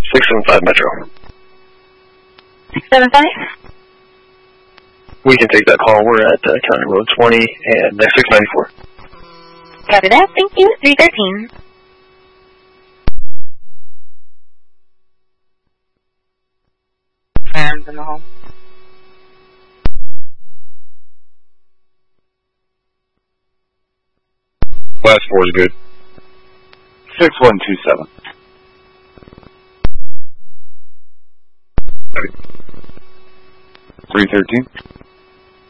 675 Metro. 675? We can take that call. We're at County Road 20 and 694. Copy that. Thank you. 313. Firearms in the home. Last 4 is good. 6127. 313.